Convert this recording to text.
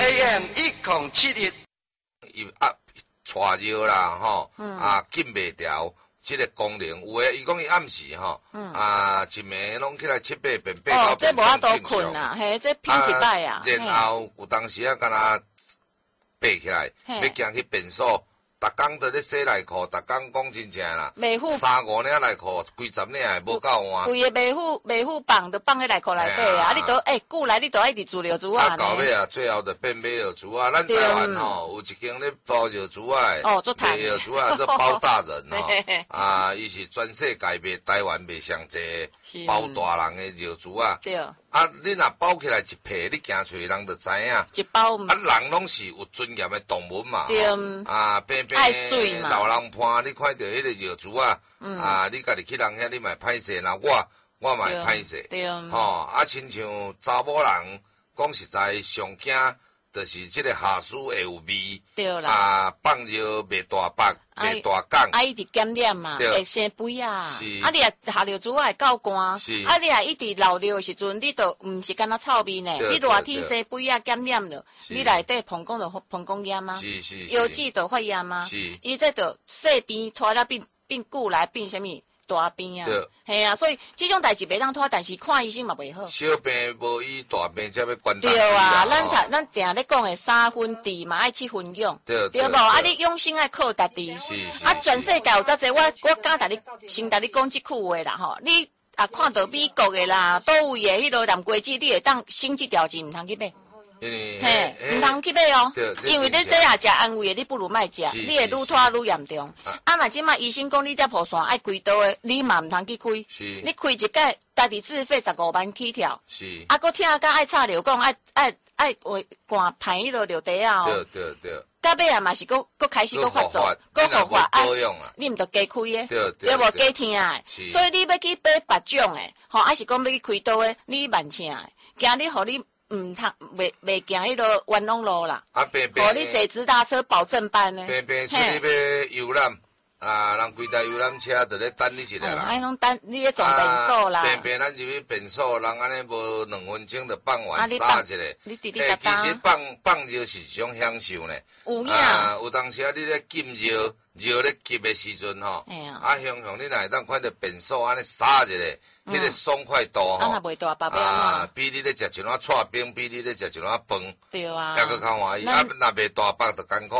AM 1071， 伊带热啦吼，禁袂调。即个功能有诶，伊讲伊暗时吼，一暝拢起来七八遍，八九遍算正常。 嘿，这拼一摆啊。 然后有当时敢若爬起来，要行去便所，逐工都咧洗内裤，逐工讲真正啦，3、5领内裤，规10领诶无够换。 规个袂虎放，都放喺内裤内底啊！你都久来你都爱伫煮尿珠啊。 到尾啊，最后就变买尿珠啊！咱台湾吼有一间咧包尿珠啊，卖尿珠啊，做包大人吼，伊是全世界卖台湾卖上济包大人诶尿珠啊。 对。 你若包起来一批，你行出去人就知影。 一包。 人拢是有尊严诶动物嘛。 对。 平爱水嘛。 老人伴，你看到迄个尿珠啊，你家己去人遐，你嘛歹势啦。我嘛会歹势。 对。 吼，亲像查某人，讲实在上惊，就是即个下水会有味。 对啦。 放尿袂大腹，袂大港。 伊直检验嘛，会生肥啊。 是。 你若下尿珠会够干。 是。 你若一直流尿的时阵，你都毋是干那臭味呢。你热天生肥啊，检验了，你内底膀胱就膀胱炎啊。 是。 腰子就发炎啊。 是。 伊这就细便拖了变久来变啥物？大病啊，系啊，所以这种代志袂当拖，但是看医生嘛袂好。 小病无医，大病才要管大对啊，咱定咧讲的3分治嘛，爱7分养，对无？你养生爱靠家己。 是。 全世界有遮济，我敢甲你先甲你讲即句话啦吼，你看到美国的啦，倒位的迄落南瓜子，你会当省这条钱，毋通去买。嘿，唔通去买哦，因为你这也食安慰的，你不如卖食，你会愈拖愈严重。若即马医生讲你这破线爱开刀的，你嘛唔通去开。你开一届，家己自费15万起跳。搁听甲爱插尿讲，爱话寒排迄落尿袋啊。 对。 到尾啊嘛是搁开始搁发作，搁复发你唔着加开的，对无加听的。所以你要去买别种的，还是讲要去开刀的，你慢请的，惊你互你。毋通袂行迄落冤枉路啦，互你坐直达车保证班呢。 出去要游览，人规台游览车就咧等你一个啦。 哎，拢等你咧撞便所啦。 咱入去便所，人安尼无2分钟就放完撒一个。 你其实放尿是一种享受呢。有当时你咧浸尿咧急的时阵吼，想你若会当看到便所安尼撒一个。迄个爽快度吼，比你咧食一碗串冰，比你咧食一碗饭， 对啊， 还佫较欢喜。若袂大饱就艰苦。